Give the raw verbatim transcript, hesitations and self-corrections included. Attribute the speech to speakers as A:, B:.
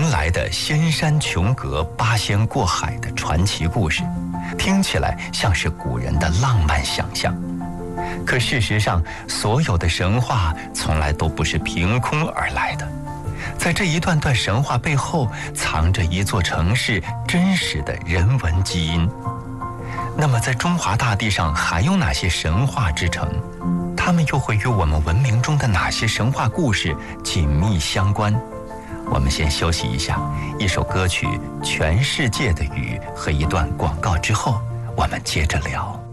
A: 来的仙山琼阁、八仙过海的传奇故事，听起来像是古人的浪漫想象。可事实上，所有的神话从来都不是凭空而来的，在这一段段神话背后，藏着一座城市真实的人文基因。那么在中华大地上还有哪些神话之城？它们又会与我们文明中的哪些神话故事紧密相关？我们先休息一下，一首歌曲《全世界的雨》和一段广告之后，我们接着聊。